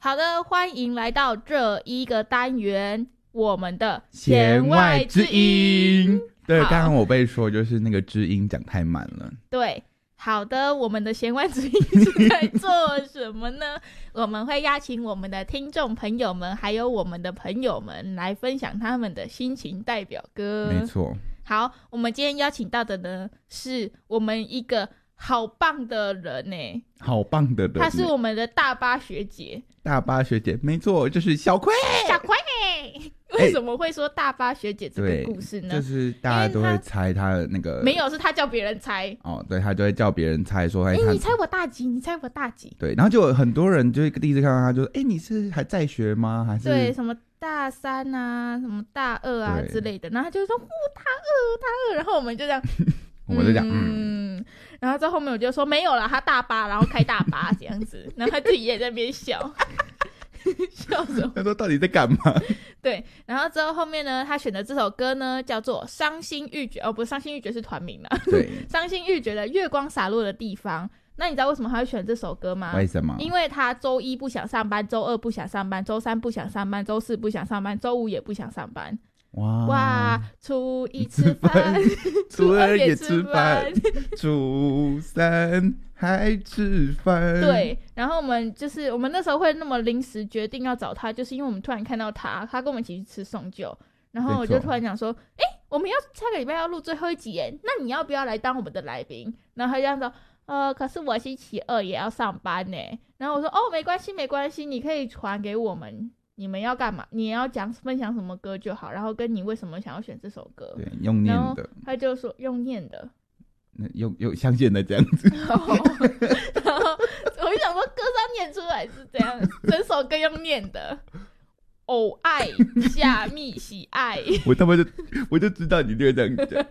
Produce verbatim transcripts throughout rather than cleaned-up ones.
好的，欢迎来到这一个单元，我们的弦外之音。对，刚刚我被说就是那个知音讲太慢了。 对，好的，我们的弦外之音是在做什么呢？我们会邀请我们的听众朋友们还有我们的朋友们来分享他们的心情代表歌。 没错。 好，我们今天邀请到的呢是我们一个好棒的人呢， 好棒的人， 她是我们的大巴学姐。 大巴学姐，没错，就是小葵。 小葵，为什么会说大巴学姐这个故事呢？ 就是大家都会猜她的那个， 没有，是她叫别人猜。 哦，对，她就会叫别人猜说，哎、 欸，你猜我大几？你猜我大几？ 对，然后就有很多人就第一次看到她，就说，哎、欸，你是还在学吗？还是对什么大三啊，什么大二啊之类的，然后他就说，哦，大二，大二，然后我们就这样。 我们就讲， 嗯，嗯然后在后面我就说没有了，他大巴，然后开大巴这样子，然后他自己也在那边笑，笑什么？ 他说到底在干嘛？ 对，然后之后后面呢，他选的这首歌呢叫做《伤心欲绝》，哦，不是伤心欲绝是团名啦， 对， 伤心欲绝的月光洒落的地方。那你知道为什么他会选这首歌吗？ 为什么？ 因为他周一不想上班，周二不想上班，周三不想上班，周四不想上班，周五也不想上班。 哇哇！初一吃饭， 初二也吃饭，初三还吃饭。 对，然后我们就是我们那时候会那么临时决定要找他，就是因为我们突然看到他，他跟我们一起去吃送酒，然后我就突然讲说，哎、欸，我们要下个礼拜要录最后一集耶，那你要不要来当我们的来宾？然后他这样说，呃，可是我星期二也要上班呢。然后我说，哦，没关系，没关系，你可以传给我们。你们要干嘛？你要讲分享什么歌就好，然后跟你为什么想要选这首歌。 对，用念的。 他就说用念的， 用用像现在这样子。 然后，然后我就想说，歌上念出来是这样，整首歌用念的。偶爱下密喜爱， 我他妈就我就知道你就会这样讲。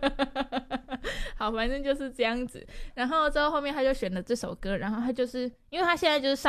好，反正就是这样子。然后之后后面他就选了这首歌，然后他就是因为他现在就是上。